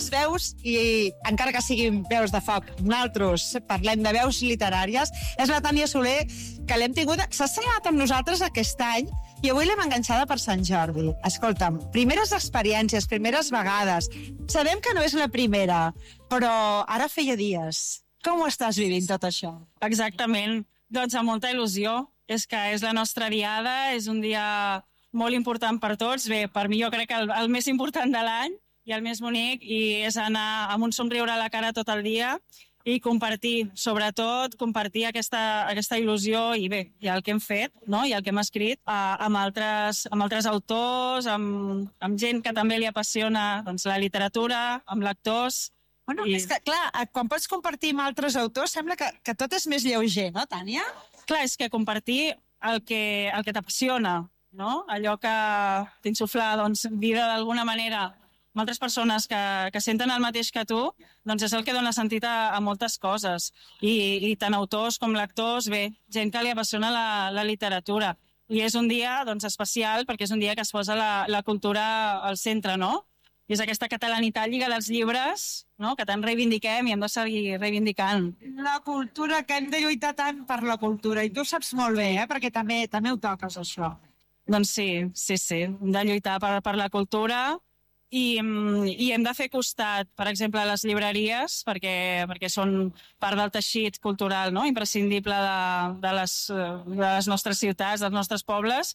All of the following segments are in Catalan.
veus, i encara que siguin veus de foc, nosaltres parlem de veus literàries, és la Tània Soler, que l'hem tingut... S'ha estrenat amb nosaltres aquest any i avui l'hem enganxada per Sant Jordi. Escolta'm, primeres experiències, primeres vegades. Sabem que no és la primera, però ara feia dies. Com ho estàs vivint, tot això? Exactament. Doncs amb molta il·lusió. És que és la nostra diada, és un dia molt important per tots. Bé, per mi jo crec que el més important de l'any i el més bonic, i és anar amb un somriure a la cara tot el dia i compartir, sobretot compartir aquesta il·lusió i bé, i el que hem fet, no? I el que hem escrit amb altres autors, amb gent que també li apassiona doncs, la literatura, amb lectors. Bueno, és que, clar, quan pots compartir amb altres autors sembla que tot és més lleuger, no, Tània? Clar, és que compartir el que t'apassiona, no? Allò que t'insufla doncs, vida d'alguna manera amb altres persones que senten el mateix que tu, doncs és el que dona sentit a moltes coses. I tant autors com lectors, bé, gent que li apassiona la literatura. I és un dia doncs, especial perquè és un dia que es posa la cultura al centre, no? I és aquesta catalanitat lliga dels llibres, no? Que tant reivindiquem i hem de seguir reivindicant. La cultura, que hem de lluitar tant per la cultura, i tu saps molt bé, perquè també ho toques, això. Doncs sí, hem de lluitar per la cultura i hem de fer costat, per exemple, a les llibreries, perquè són part del teixit cultural, no? Imprescindible de les nostres ciutats, dels nostres pobles.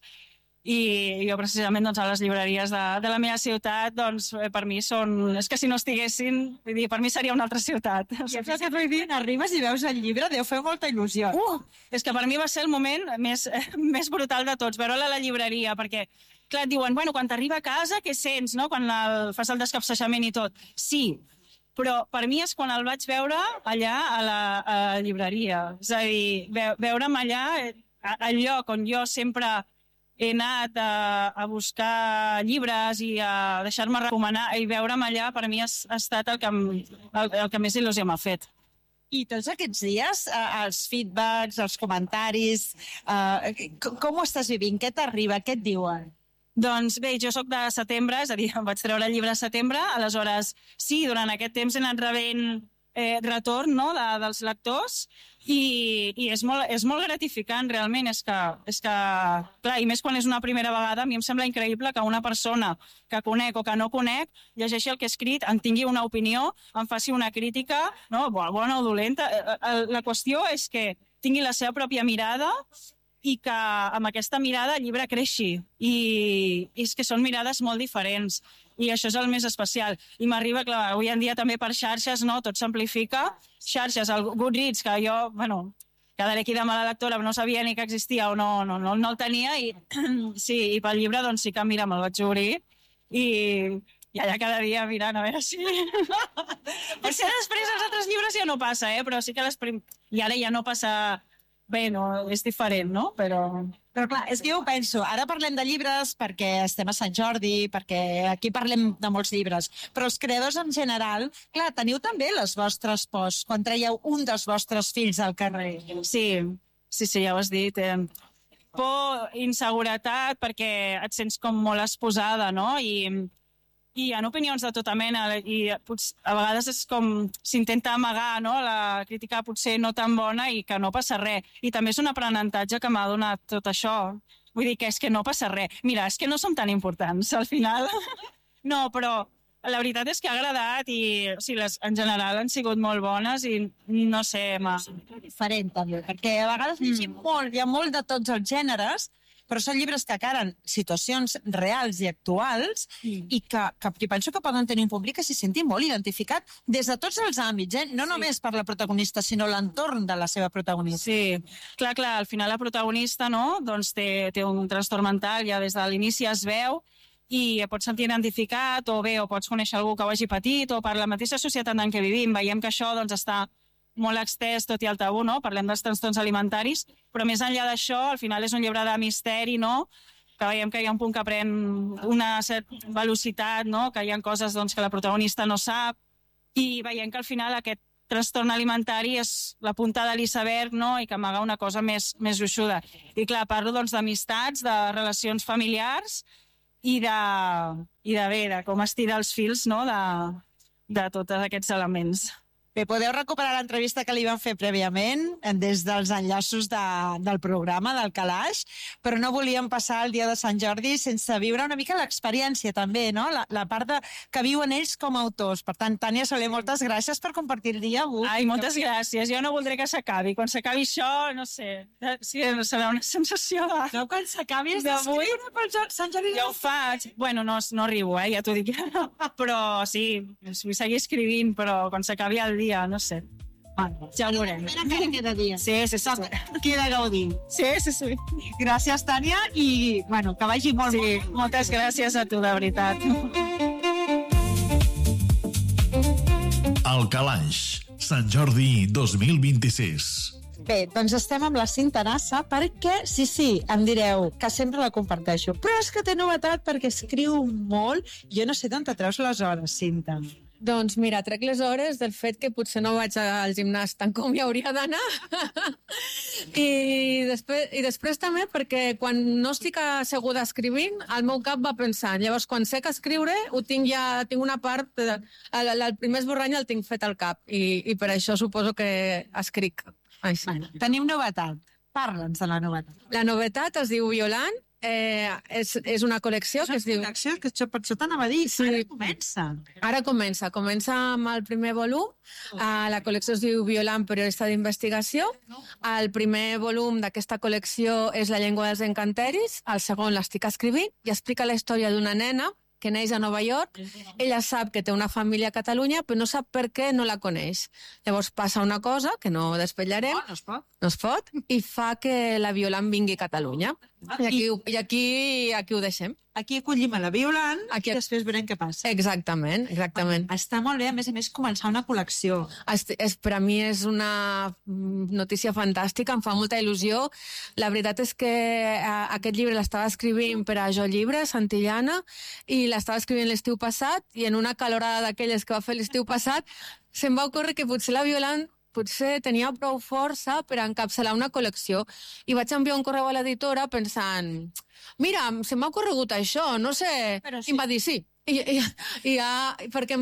I jo precisament doncs, a les llibreries de la meva ciutat doncs, per mi són... És que si no estiguessin, vull dir, per mi seria una altra ciutat. I és el que vull dir, arribes i veus el llibre, deu fer molta il·lusió. És que per mi va ser el moment més brutal de tots, veure-la a la llibreria, perquè clar, et diuen, bueno, quan t'arriba a casa, què sents, no? Quan fas el descapsejament i tot. Sí, però per mi és quan el vaig veure allà a la llibreria. És a dir, veure'm allà, al lloc on jo sempre he anat a buscar llibres i a deixar-me recomanar, i veure'm allà per mi ha estat el que més il·lusió m'ha fet. I tots aquests dies, els feedbacks, els comentaris, com ho estàs vivint? Què t'arriba? Què et diuen? Doncs bé, jo sóc de setembre, és a dir, em vaig treure el llibre a setembre, aleshores sí, durant aquest temps he anat rebent retorn, no?, dels lectors i és molt gratificant realment. És que, clar, i més quan és una primera vegada, a mi em sembla increïble que una persona que conec o que no conec llegeixi el que he escrit, en tingui una opinió, em faci una crítica, no?, bona o dolenta. La qüestió és que tingui la seva pròpia mirada i que amb aquesta mirada el llibre creixi. I és que són mirades molt diferents. I això és el més especial. I m'arriba, clar, avui en dia també per xarxes, no? Tot s'amplifica. Xarxes, el Goodreads, que jo, bueno, quedaré aquí de mala lectora, no sabia ni que existia o no el tenia. I sí, i pel llibre, doncs sí que, mira, me'l vaig obrir. I allà cada dia mirant a veure si... Per si després els altres llibres ja no passa, però sí que i ara ja no passa... Bé, no, és diferent, no? Però clar, és que jo ho penso. Ara parlem de llibres perquè estem a Sant Jordi, perquè aquí parlem de molts llibres, però els creadors en general, clar, teniu també les vostres pors quan traieu un dels vostres fills al carrer. Sí, ja ho has dit. Por, inseguretat, perquè et sents com molt exposada, no? I hi ha opinions de tota mena i a vegades és com s'intenta amagar, no?, la crítica potser no tan bona i que no passa res. I també és un aprenentatge que m'ha donat tot això. Vull dir que és que no passa res. Mira, és que no som tan importants al final. No, però la veritat és que ha agradat i o sigui, en general han sigut molt bones i no sé... Diferent també, perquè a vegades llegim molt, hi ha molt de tots els gèneres, però són llibres que acaren situacions reals i actuals i que penso que poden tenir un públic que s'hi senti molt identificat des de tots els àmbits, no només per la protagonista, sinó l'entorn de la seva protagonista. Sí, clar, al final la protagonista, no?, doncs té un trastorn mental, ja des de l'inici es veu i et pots sentir identificat o pots conèixer algú que ho hagi patit o per la mateixa societat en què vivim. Veiem que això doncs està molt extès, tot i el tabú, no? Parlem dels trastorns alimentaris, però més enllà d'això, al final és un llibre de misteri, no?, que veiem que hi ha un punt que pren una certa velocitat, no?, que hi ha coses doncs, que la protagonista no sap, i veiem que al final aquest trastorn alimentari és la punta de l'iceberg, no?, i que amaga una cosa més gruixuda. I clar, parlo doncs d'amistats, de relacions familiars i de com estirar els fils, no?, de tots aquests elements. Bé, podeu recuperar l'entrevista que li van fer prèviament des dels enllaços del programa, del Calaix, però no volíem passar el dia de Sant Jordi sense viure una mica l'experiència també, no? La part que viuen ells com a autors. Per tant, Tània Soler, moltes gràcies per compartir el dia avui. Ai, moltes gràcies. Jo no voldré que s'acabi. Quan s'acabi això, no sé, sí, serà una sensació de... No, quan s'acabi d'escriure pel Sant Jordi. Ja ho faig. Bueno, no arribo, ja t'ho dic. Però sí, vull seguir escrivint, però quan s'acabi el dia, no sé. Ja ho veurem. Encara queda dia. Sí. Queda gaudir. Sí. Gràcies, Tània, i que vagi molt bé. Sí, moltes gràcies a tu, de veritat. El Calaix, Sant Jordi 2026. Bé, doncs estem amb la Cinta Nassa perquè, sí, em direu que sempre la comparteixo, però és que té novetat perquè escriu molt. Jo no sé d'on te treus les hores, Cinta. Doncs mira, trec les hores del fet que potser no vaig al gimnàs tant com hi hauria d'anar. I després també perquè quan no estic asseguda escrivint, el meu cap va pensant. Llavors, quan sé que escriure, tinc una part... El primer esborrany el tinc fet al cap i per això suposo que escric. Tenim novetat. Parla'ns de la novetat. La novetat es diu Violant. És una col·lecció que es diu... Que per això t'anava a dir. Sí. Ara comença. Comença amb el primer volum. La col·lecció es diu Violant, periodista d'investigació. El primer volum d'aquesta col·lecció és La llengua dels encanteris. El segon l'estic escrivint i explica la història d'una nena que neix a Nova York. Ella sap que té una família a Catalunya, però no sap per què no la coneix. Llavors passa una cosa, que no desvetllarem, no es pot, i fa que la Violant vingui a Catalunya. I aquí ho deixem. Aquí acollim a la Violant i després veurem què passa. Exactament. Està molt bé, a més, començar una col·lecció. Per a mi és una notícia fantàstica, em fa molta il·lusió. La veritat és que aquest llibre l'estava escrivint per a Jo Llibre, Santillana, i l'estava escrivint l'estiu passat, i en una calorada d'aquelles que va fer l'estiu passat, se'm va ocórrer que potser la Violant tenia prou força per encapçalar una col·lecció. I vaig enviar un correu a l'editora pensant, mira, se m'ha ocorregut això, no sé... I em va dir sí. Perquè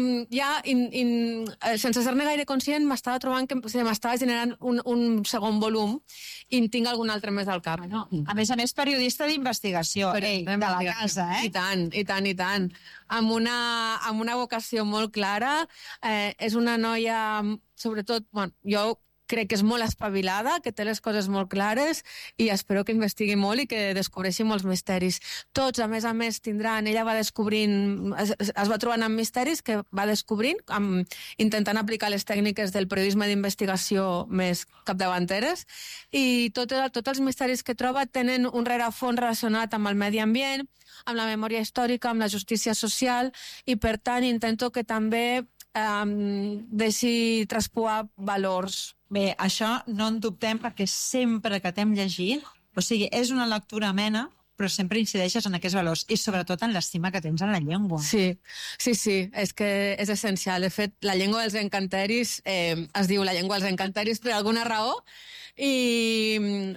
sense ser-ne gaire conscient m'estava trobant que m'estava generant un segon volum i en tinc algun altre més al cap. A més, periodista d'investigació, de la casa, I tant. Amb una vocació molt clara. És una noia, sobretot, jo crec que és molt espavilada, que té les coses molt clares i espero que investigui molt i que descobreixi molts misteris. Tots, a més, tindran... Ella va descobrint... Es va trobant amb misteris que va descobrint, intentant aplicar les tècniques del periodisme d'investigació més capdavanteres, i tots els misteris que troba tenen un rerefons relacionat amb el medi ambient, amb la memòria històrica, amb la justícia social, i per tant intento que també deixi traspuar valors. Bé, això no en dubtem perquè sempre que t'hem llegit, o sigui, és una lectura amena, però sempre incideixes en aquests valors i sobretot en l'estima que tens en la llengua. Sí, és que és essencial. De fet, la llengua dels encanteris es diu la llengua dels encanteris per alguna raó i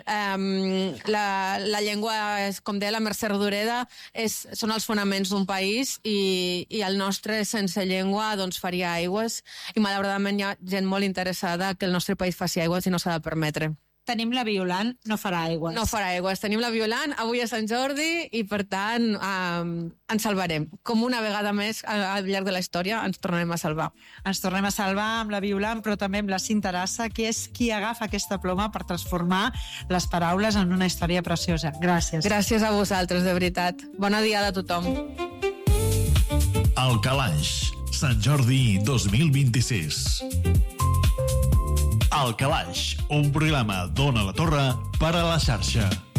la llengua, com deia la Mercè Rodoreda, són els fonaments d'un país i el nostre sense llengua doncs faria aigües i malauradament hi ha gent molt interessada que el nostre país faci aigües i no s'ha de permetre. Tenim la Violant, no farà aigües. No farà aigües. Tenim la Violant avui a Sant Jordi i, per tant, ens salvarem. Com una vegada més al llarg de la història ens tornem a salvar. Ens tornem a salvar amb la Violant, però també amb la Cinta Nassa, que és qui agafa aquesta ploma per transformar les paraules en una història preciosa. Gràcies. Gràcies a vosaltres, de veritat. Bona diada a tothom. El Calaix, Sant Jordi 2026. El Calaix, un programa d'Ona la Torre per a la xarxa.